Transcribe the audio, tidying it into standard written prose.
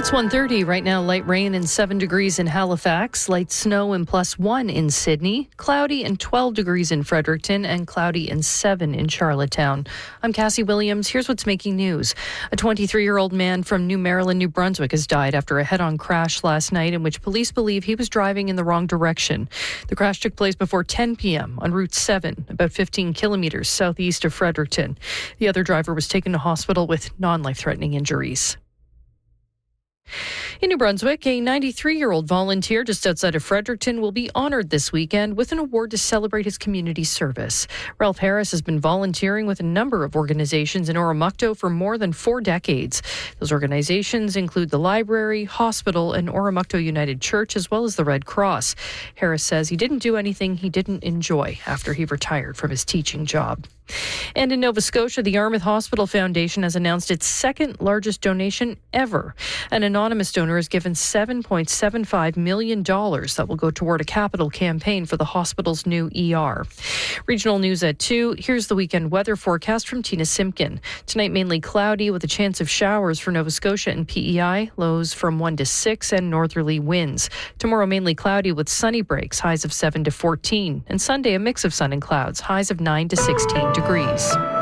It's 1:30 right now. Light rain and 7 degrees in Halifax, light snow and +1 in Sydney, cloudy and 12 degrees in Fredericton, and cloudy and 7 in Charlottetown. I'm Cassie Williams. Here's what's making news. A 23-year-old man from New Maryland, New Brunswick has died after a head-on crash last night in which police believe he was driving in the wrong direction. The crash took place before 10 p.m. on Route 7, about 15 kilometers southeast of Fredericton. The other driver was taken to hospital with non-life-threatening injuries. In New Brunswick, a 93-year-old volunteer just outside of Fredericton will be honored this weekend with an award to celebrate his community service. Ralph Harris has been volunteering with a number of organizations in Oromocto for more than 4 decades. Those organizations include the library, hospital, and Oromocto United Church, as well as the Red Cross. Harris says he didn't do anything he didn't enjoy after he retired from his teaching job. And in Nova Scotia, the Yarmouth Hospital Foundation has announced its second largest donation ever. An anonymous donor has given $7.75 million that will go toward a capital campaign for the hospital's new ER. Regional news at 2. Here's the weekend weather forecast from Tina Simpkin. Tonight, mainly cloudy with a chance of showers for Nova Scotia and PEI, lows from 1 to 6 and northerly winds. Tomorrow, mainly cloudy with sunny breaks, highs of 7 to 14. And Sunday, a mix of sun and clouds, highs of 9 to 16 degrees.